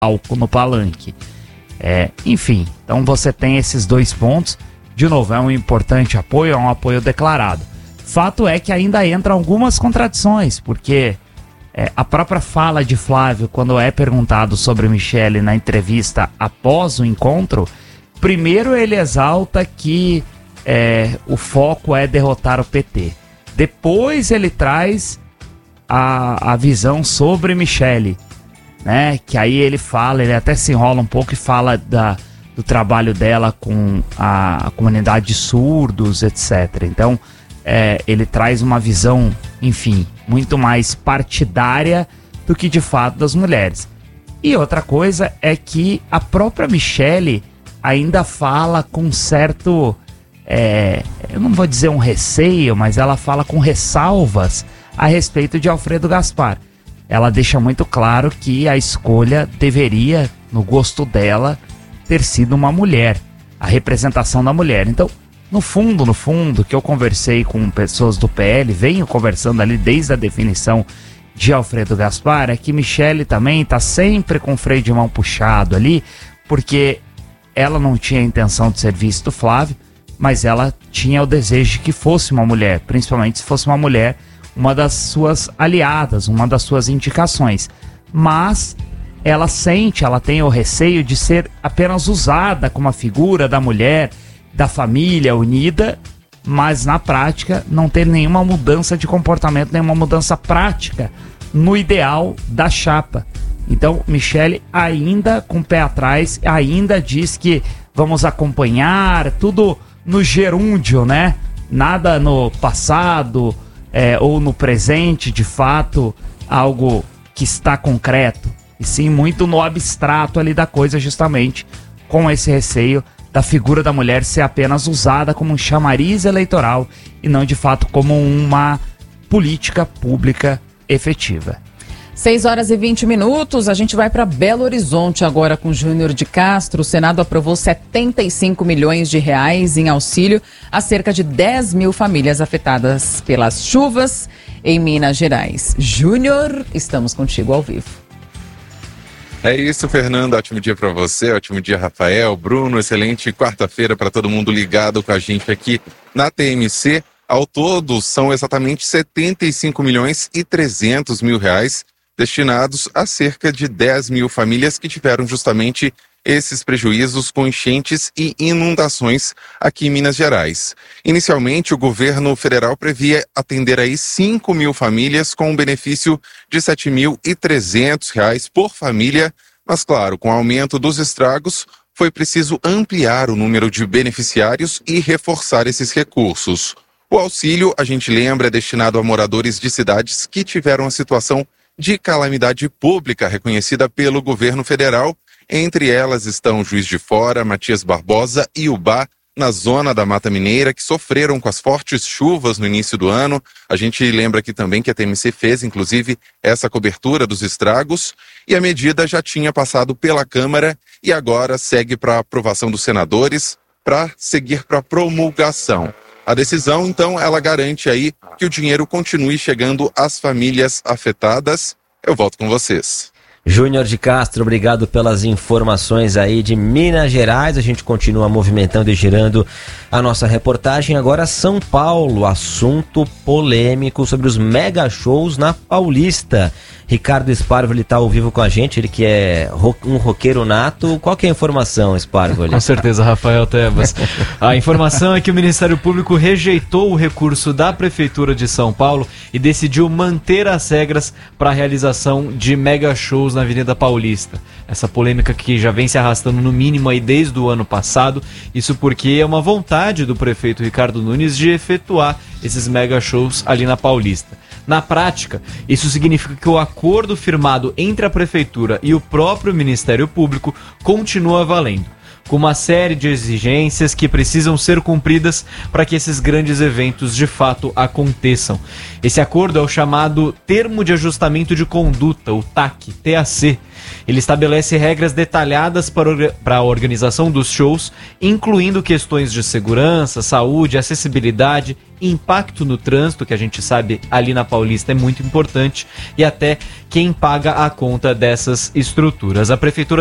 palco, no palanque. Enfim, então você tem esses dois pontos. De novo, é um importante apoio, é um apoio declarado. Fato é que ainda entram algumas contradições, porque a própria fala de Flávio, quando é perguntado sobre Michele na entrevista após o encontro, primeiro ele exalta que o foco é derrotar o PT. Depois ele traz a visão sobre Michele, né? Que aí ele até se enrola um pouco e fala do trabalho dela com a comunidade de surdos, etc. Então, ele traz uma visão, enfim, muito mais partidária do que de fato das mulheres. E outra coisa é que a própria Michele ainda fala com certo, eu não vou dizer um receio, mas ela fala com ressalvas a respeito de Alfredo Gaspar. Ela deixa muito claro que a escolha deveria, no gosto dela, ter sido uma mulher, a representação da mulher. Então, no fundo, que eu conversei com pessoas do PL, venho conversando ali desde a definição de Alfredo Gaspar, é que Michele também está sempre com o freio de mão puxado ali, porque ela não tinha a intenção de ser vice do Flávio, mas ela tinha o desejo de que fosse uma mulher, principalmente se fosse uma mulher, uma das suas aliadas, uma das suas indicações. Mas ela tem o receio de ser apenas usada como a figura da mulher, da família unida, mas na prática não ter nenhuma mudança de comportamento, nenhuma mudança prática no ideal da chapa. Então, Michele ainda com o pé atrás, ainda diz que vamos acompanhar tudo no gerúndio, né? Nada no passado ou no presente, de fato, algo que está concreto, e sim muito no abstrato ali da coisa, justamente com esse receio da figura da mulher ser apenas usada como um chamariz eleitoral e não de fato como uma política pública efetiva. 6h20, a gente vai para Belo Horizonte agora com Júnior de Castro. O Senado aprovou 75 milhões de reais em auxílio a cerca de 10 mil famílias afetadas pelas chuvas em Minas Gerais. Júnior, estamos contigo ao vivo. É isso, Fernando. Ótimo dia para você, ótimo dia, Rafael, Bruno. Excelente quarta-feira para todo mundo ligado com a gente aqui na TMC. Ao todo, são exatamente 75 milhões e 300 mil reais destinados a cerca de 10 mil famílias que tiveram justamente esses prejuízos com enchentes e inundações aqui em Minas Gerais. Inicialmente, o governo federal previa atender aí 5 mil famílias com um benefício de R$ 7.300 por família, mas claro, com o aumento dos estragos, foi preciso ampliar o número de beneficiários e reforçar esses recursos. O auxílio, a gente lembra, é destinado a moradores de cidades que tiveram a situação de calamidade pública reconhecida pelo governo federal. Entre elas estão Juiz de Fora, Matias Barbosa e Ubá, na zona da Mata Mineira, que sofreram com as fortes chuvas no início do ano. A gente lembra aqui também que a TMC fez, inclusive, essa cobertura dos estragos, e a medida já tinha passado pela Câmara e agora segue para aprovação dos senadores, para seguir para promulgação. A decisão, então, ela garante aí que o dinheiro continue chegando às famílias afetadas. Eu volto com vocês. Júnior de Castro, obrigado pelas informações aí de Minas Gerais. A gente continua movimentando e girando a nossa reportagem. Agora São Paulo, assunto polêmico sobre os mega shows na Paulista. Ricardo Sparvoli está ao vivo com a gente, ele que é um roqueiro nato. Qual que é a informação, Sparvoli? Com certeza, Rafael Tebas. A informação é que o Ministério Público rejeitou o recurso da Prefeitura de São Paulo e decidiu manter as regras para a realização de mega shows na Avenida Paulista. Essa polêmica que já vem se arrastando no mínimo aí desde o ano passado, isso porque é uma vontade do prefeito Ricardo Nunes de efetuar esses mega shows ali na Paulista. Na prática, isso significa que o acordo firmado entre a Prefeitura e o próprio Ministério Público continua valendo. com uma série de exigências que precisam ser cumpridas para que esses grandes eventos de fato aconteçam. Esse acordo é o chamado Termo de Ajustamento de Conduta, o TAC. Ele estabelece regras detalhadas para a organização dos shows, incluindo questões de segurança, saúde, acessibilidade, impacto no trânsito, que a gente sabe ali na Paulista é muito importante, e até quem paga a conta dessas estruturas. A Prefeitura